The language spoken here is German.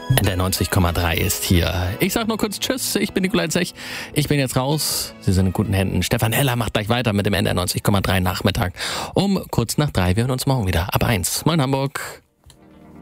Der 90,3 ist hier. Ich sag nur kurz Tschüss, ich bin Nikolai Zech. Ich bin jetzt raus. Sie sind in guten Händen. Stefan Heller macht gleich weiter mit dem NDR 90,3 Nachmittag. Um kurz nach 3. Wir hören uns morgen wieder ab 1. Moin Hamburg.